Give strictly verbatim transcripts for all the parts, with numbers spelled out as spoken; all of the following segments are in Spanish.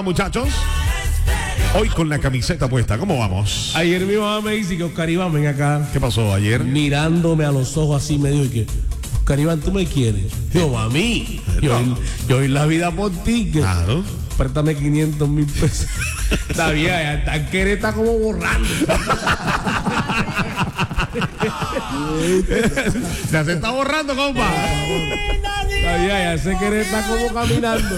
Muchachos, hoy con la camiseta puesta, ¿cómo vamos? Ayer mi mamá me dice que Oscar Iván, ven acá. ¿Qué pasó ayer? Mirándome a los ojos así me dijo y que, Oscar Iván, ¿tú me quieres? Yo, mami, yo, No. yo doy la vida por ti. Que, Claro. préstame quinientos mil pesos. Está bien, el tanquero está como borrando. Ya se está borrando, compa. Está bien, ya sé que está como caminando.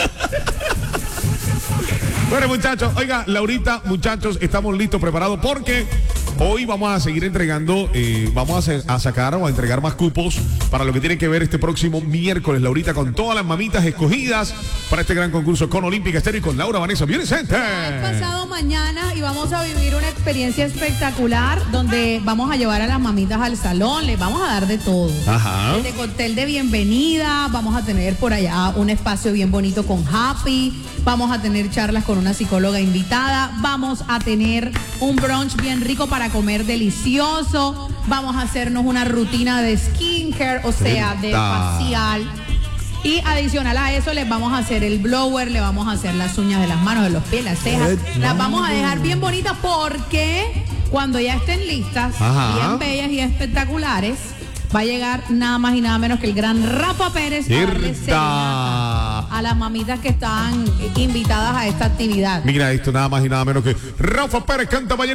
Bueno, muchachos, oiga, Laurita, muchachos, estamos listos, preparados, porque hoy vamos a seguir entregando, eh, vamos a, hacer- a sacar o a entregar más cupos para lo que tiene que ver este próximo miércoles, Laurita, con todas las mamitas escogidas para este gran concurso con Olímpica Estéreo y con Laura Vanessa Beauty Center. Pasado mañana y vamos a vivir una experiencia espectacular donde vamos a llevar a las mamitas al salón, les vamos a dar de todo. Ajá. Desde cóctel de bienvenida, vamos a tener por allá un espacio bien bonito con Happy, vamos a tener charlas con una psicóloga invitada, vamos a tener un brunch bien rico para comer delicioso, vamos a hacernos una rutina de skincare, o sea, de Verdad. facial. Y adicional a eso les vamos a hacer el blower, le vamos a hacer las uñas de las manos, de los pies, las cejas. Las vamos a dejar bien bonitas porque cuando ya estén listas, Ajá. bien bellas y espectaculares, va a llegar nada más y nada menos que el gran Rafa Pérez a darle Irta. serenata a las mamitas que están invitadas a esta actividad. Mira esto, nada más y nada menos que Rafa Pérez canta mañana.